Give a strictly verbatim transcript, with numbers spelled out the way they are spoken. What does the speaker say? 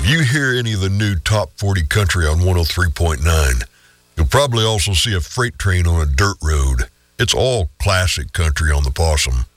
If you hear any of the new Top forty country on one oh three point nine, you'll probably also see a freight train on a dirt road. It's all classic country on the Possum.